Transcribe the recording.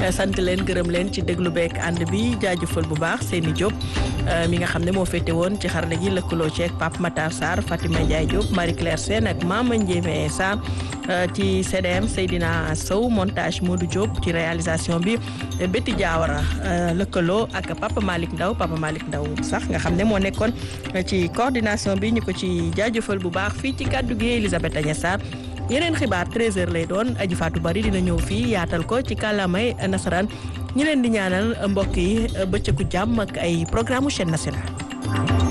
sant leen gërëm leen ci déglu beek ànd bi jaajëfal bu baax Seyni Diop mi nga xam ne moo féete woon ci xarala gi lëkkaloo ceeg Pape Matar Sarr Fatima Ndiaye Diop Marie Claire Sène ak Mama Ndiémé Sarr ci CDM Seydina Sow montage Modou Diop ci réalisation bi Betty Diawara lëkkaloo ak Papa Malick Ndaw sax nga xam ne moo nekkoon ci coordination bi ñu ko ci jaajëfal bu baax fii ci kàddu gi Elisabeth Agnès Sarr yeneen xibaar 13h lay doon aji Fatou Bari dina ñëw fii yaatal ko ci kàllaamay nasaraan ñi leen di ñaanal mbokk yi bëccëgu jàmm ak ay programme chaîne nationale